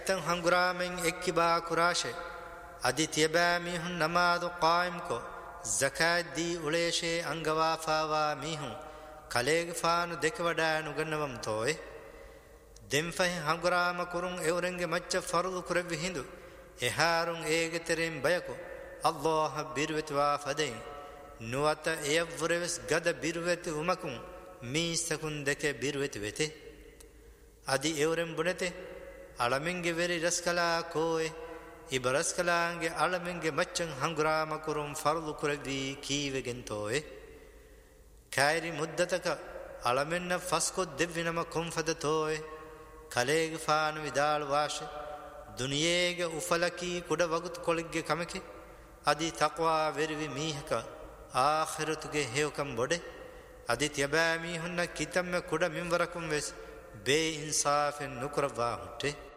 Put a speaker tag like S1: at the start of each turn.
S1: تن ہنگرامن اکبا کراشه ادی تیبا میہن نماز قائم کو زکات دی اڑیشے انگوا فاوا میہن کلیگ فانو دک وڈا نگنوم توئے دم فہ ہنگرام کرن ایورنگ مچ فرض کرو ہندو احارن ایگ ترین بیکو اللہ بیروت وا فدین نوات ایورس گد بیروت امکن می سکن دک بیروت وتے ادی ایورن بنتے علمنگے ویری رسکلا کوئے ಇಬರಸ್ಕಲಾಂಗೆ ಅಳಮೆಂಗೆ ಮಚ್ಚಂ ಹಂಗುರಾಮ ಕುರುಂ ಫರ್ದು ಕುರಗಿ ಕೀವೆಗೆಂತೋಯೆ ಖೈರಿ ಮುದ್ದತಕ ಅಳಮೆನ್ನ ಫಸ್ಕೊ ದೆವ್ವಿನಮ ಕೊಂಫದ ತೋಯೆ ಕಲೇಗೆ ಫಾನು ವಿದಾಳ್ ವಾಶೆ ದುನಿಯೇಗೆ ಉಫಲಕಿ ಕುಡ ವಗುತ್ ಕೊಳಿಗ್ಗೆ ಕಮಕೆ ಅದಿ ತಕ್ವಾ ವೆರಿವಿ ಮೀಹಕ ಆಖಿರತುಗೆ ಹೇವಕಂ ಬೊಡೆ ಅದಿ ತ್ಯಬಾ ಮೀಹುನ್ನ ಕಿತಮ್ಮೆ ಕುಡ ಮಿಂವರಕಂ ವೆಸ್ ಬೇ ಇನ್ಸಾಫೆನ್ ನುಕುರವಾ ಹುಟ್ಟೆ